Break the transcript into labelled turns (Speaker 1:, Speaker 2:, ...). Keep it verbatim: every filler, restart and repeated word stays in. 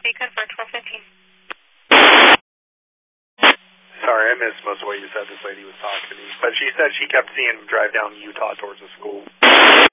Speaker 1: Beacon for twelve fifteen.
Speaker 2: Sorry, I missed most of what you said. This lady was talking to me. But she said she kept seeing him drive down Utah towards the school.